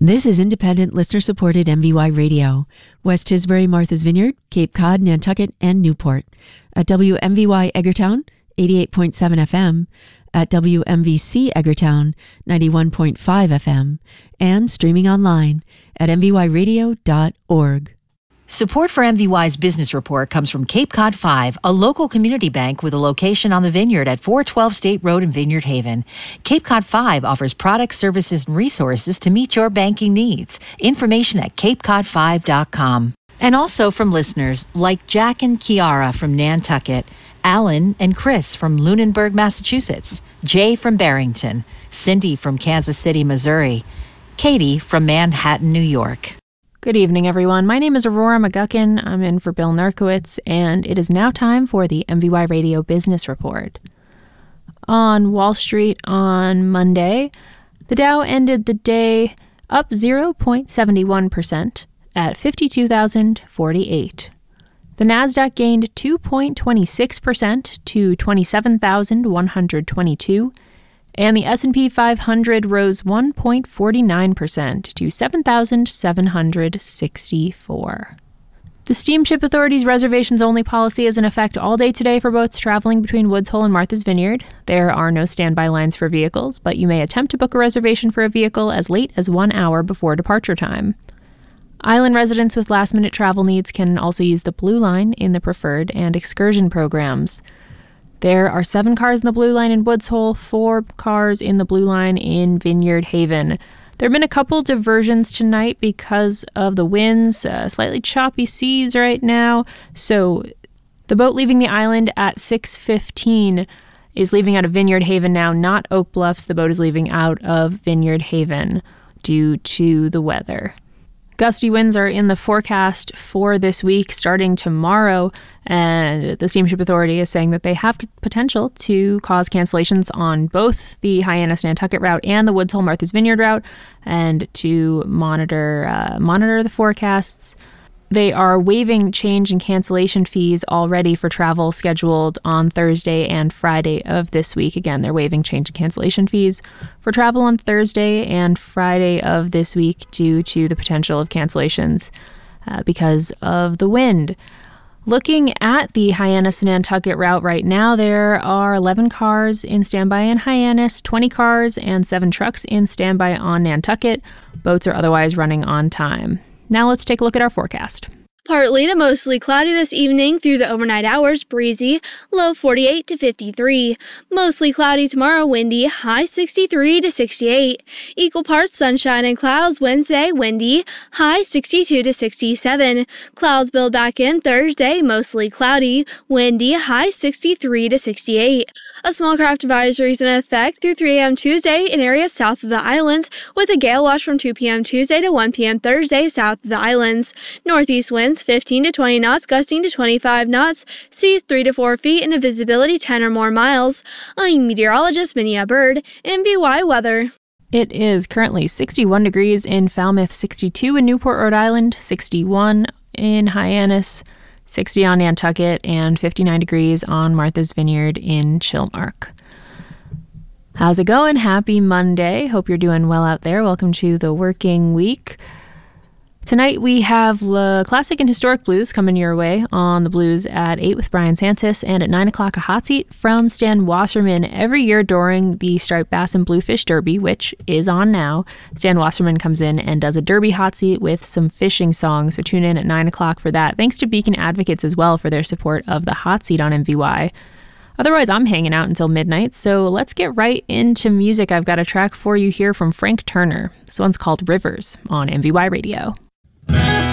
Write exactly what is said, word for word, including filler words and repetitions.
This is independent, listener-supported M V Y Radio. West Tisbury, Martha's Vineyard, Cape Cod, Nantucket, and Newport. At W M V Y Eggertown, eighty-eight point seven F M. At W M V C Eggertown, ninety-one point five F M. And streaming online at m v y radio dot org. Support for M V Y's business report comes from Cape Cod five, a local community bank with a location on the Vineyard at four twelve State Road in Vineyard Haven. Cape Cod five offers products, services, and resources to meet your banking needs. Information at cape cod five dot com. And also from listeners like Jack and Kiara from Nantucket, Alan and Chris from Lunenburg, Massachusetts, Jay from Barrington, Cindy from Kansas City, Missouri, Katie from Manhattan, New York. Good evening, everyone. My name is Aurora McGuckin. I'm in for Bill Nurkowitz, and it is now time for the M V Y Radio Business Report. On Wall Street on Monday, the Dow ended the day up zero point seven one percent at fifty-two thousand forty-eight. The Nasdaq gained two point two six percent to twenty-seven thousand one hundred twenty-two, and the S and P five hundred rose one point four nine percent to seven thousand seven hundred sixty-four. The Steamship Authority's reservations-only policy is in effect all day today for boats traveling between Woods Hole and Martha's Vineyard. There are no standby lines for vehicles, but you may attempt to book a reservation for a vehicle as late as one hour before departure time. Island residents with last-minute travel needs can also use the Blue Line in the Preferred and Excursion programs. There are seven cars in the Blue Line in Woods Hole, four cars in the Blue Line in Vineyard Haven. There have been a couple diversions tonight because of the winds, uh, slightly choppy seas right now. So the boat leaving the island at six fifteen is leaving out of Vineyard Haven now, not Oak Bluffs. The boat is leaving out of Vineyard Haven due to the weather. Gusty winds are in the forecast for this week starting tomorrow, and the Steamship Authority is saying that they have potential to cause cancellations on both the Hyannis Nantucket route and the Woods Hole Martha's Vineyard route, and to monitor uh, monitor the forecasts. They are waiving change and cancellation fees already for travel scheduled on Thursday and Friday of this week. Again, they're waiving change and cancellation fees for travel on Thursday and Friday of this week due to the potential of cancellations uh, because of the wind. Looking at the Hyannis Nantucket route right now, there are eleven cars in standby in Hyannis, twenty cars and seven trucks in standby on Nantucket. Boats are otherwise running on time. Now let's take a look at our forecast. Partly to mostly cloudy this evening through the overnight hours, breezy, low forty-eight to fifty-three. Mostly cloudy tomorrow, windy, high sixty-three to sixty-eight. Equal parts sunshine and clouds Wednesday, windy, high sixty-two to sixty-seven. Clouds build back in Thursday, mostly cloudy, windy, high sixty-three to sixty-eight. A small craft advisory is in effect through three a.m. Tuesday in areas south of the islands, with a gale watch from two p.m. Tuesday to one p.m. Thursday south of the islands. Northeast winds fifteen to twenty knots, gusting to twenty-five knots, seas three to four feet, and a visibility ten or more miles. I'm meteorologist Minia Bird, M V Y Weather. It is currently sixty-one degrees in Falmouth, sixty-two in Newport, Rhode Island, sixty-one in Hyannis, sixty on Nantucket, and fifty-nine degrees on Martha's Vineyard in Chilmark. How's it going? Happy Monday. Hope you're doing well out there. Welcome to the working week. Tonight we have the Classic and Historic Blues coming your way on the Blues at eight with Brian Santis, and at nine o'clock a hot seat from Stan Wasserman. Every year during the Striped Bass and Bluefish Derby, which is on now, Stan Wasserman comes in and does a derby hot seat with some fishing songs, so tune in at nine o'clock for that. Thanks to Beacon Advocates as well for their support of the hot seat on M V Y. Otherwise, I'm hanging out until midnight, so let's get right into music. I've got a track for you here from Frank Turner. This one's called Rivers on M V Y Radio.